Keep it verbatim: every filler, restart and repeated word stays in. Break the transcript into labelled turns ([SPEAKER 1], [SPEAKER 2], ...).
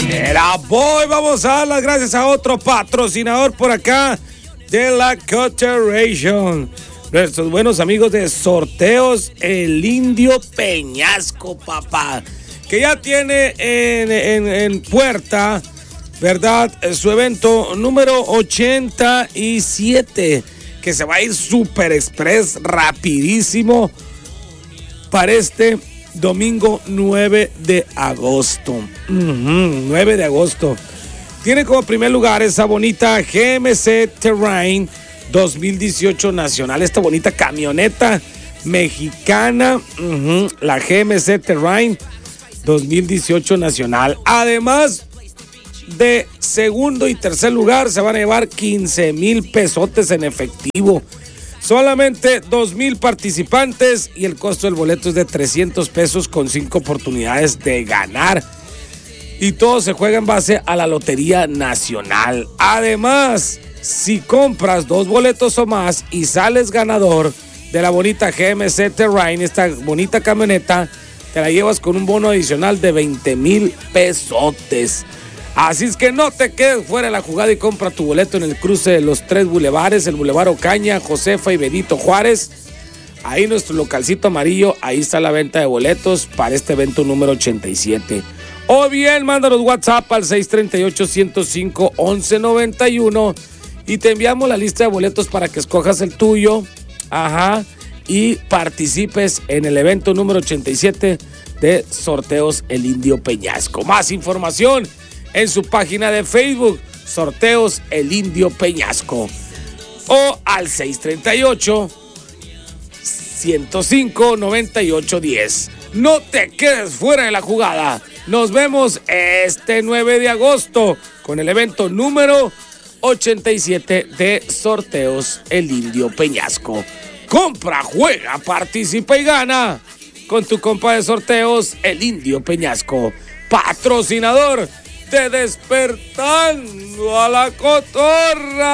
[SPEAKER 1] Era boy, vamos a dar las gracias a otro patrocinador por acá de la Coteration. Nuestros buenos amigos de Sorteos El Indio Peñasco, papá. Que ya tiene en, en, en puerta, ¿verdad? Su evento número ochenta y siete. Que se va a ir super express, rapidísimo, para este domingo nueve de agosto. Uh-huh, nueve de agosto. Tiene como primer lugar esa bonita G M C Terrain dos mil dieciocho Nacional. Esta bonita camioneta mexicana. Uh-huh, la G M C Terrain dos mil dieciocho Nacional. Además de segundo y tercer lugar, se van a llevar quince mil pesotes en efectivo. Solamente dos mil participantes y el costo del boleto es de trescientos pesos con cinco oportunidades de ganar. Y todo se juega en base a la Lotería Nacional. Además, si compras dos boletos o más y sales ganador de la bonita G M C Terrain, esta bonita camioneta, te la llevas con un bono adicional de veinte mil pesotes. Así es que no te quedes fuera de la jugada y compra tu boleto en el cruce de los tres bulevares, el Boulevard Ocaña, Josefa y Benito Juárez. Ahí nuestro localcito amarillo, ahí está la venta de boletos para este evento número ochenta y siete. O bien, mándanos WhatsApp al seis tres ocho, uno cero cinco, once noventa y uno y te enviamos la lista de boletos para que escojas el tuyo. Ajá. Y participes en el evento número ochenta y siete de Sorteos El Indio Peñasco. Más información en su página de Facebook, Sorteos El Indio Peñasco. O al seis tres ocho, ciento cinco, noventa y ocho diez. No te quedes fuera de la jugada. Nos vemos este nueve de agosto con el evento número ochenta y siete de Sorteos El Indio Peñasco. Compra, juega, participa y gana con tu compa de sorteos El Indio Peñasco, patrocinador de Despertando a la Cotorra.